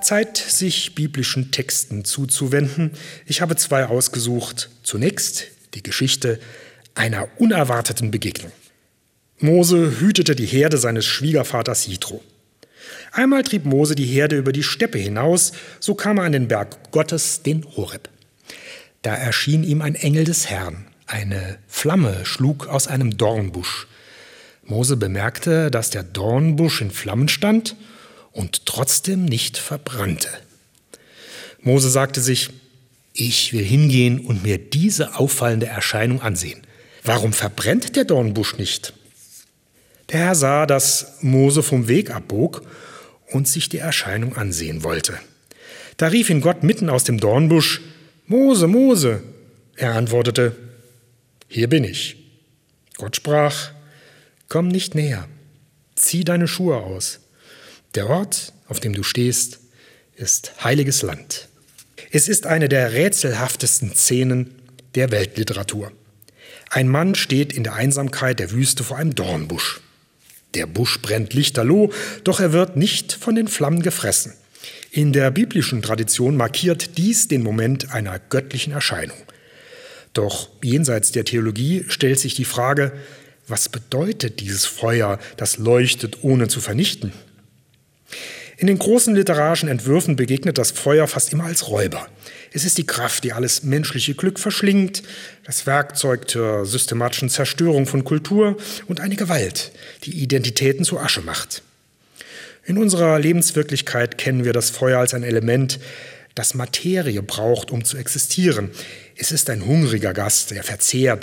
Zeit, sich biblischen Texten zuzuwenden. Ich habe 2 ausgesucht. Zunächst die Geschichte einer unerwarteten Begegnung. Mose hütete die Herde seines Schwiegervaters Jitro. Einmal trieb Mose die Herde über die Steppe hinaus, so kam er an den Berg Gottes, den Horeb. Da erschien ihm ein Engel des Herrn. Eine Flamme schlug aus einem Dornbusch. Mose bemerkte, dass der Dornbusch in Flammen stand und trotzdem nicht verbrannte. Mose sagte sich: Ich will hingehen und mir diese auffallende Erscheinung ansehen. Warum verbrennt der Dornbusch nicht? Der Herr sah, dass Mose vom Weg abbog und sich die Erscheinung ansehen wollte. Da rief ihn Gott mitten aus dem Dornbusch: Mose, Mose! Er antwortete: Hier bin ich. Gott sprach: Komm nicht näher, zieh deine Schuhe aus. Der Ort, auf dem du stehst, ist heiliges Land. Es ist eine der rätselhaftesten Szenen der Weltliteratur. Ein Mann steht in der Einsamkeit der Wüste vor einem Dornbusch. Der Busch brennt lichterloh, doch er wird nicht von den Flammen gefressen. In der biblischen Tradition markiert dies den Moment einer göttlichen Erscheinung. Doch jenseits der Theologie stellt sich die Frage: Was bedeutet dieses Feuer, das leuchtet, ohne zu vernichten? In den großen literarischen Entwürfen begegnet das Feuer fast immer als Räuber. Es ist die Kraft, die alles menschliche Glück verschlingt, das Werkzeug zur systematischen Zerstörung von Kultur und eine Gewalt, die Identitäten zu Asche macht. In unserer Lebenswirklichkeit kennen wir das Feuer als ein Element, das Materie braucht, um zu existieren. Es ist ein hungriger Gast, der verzehrt,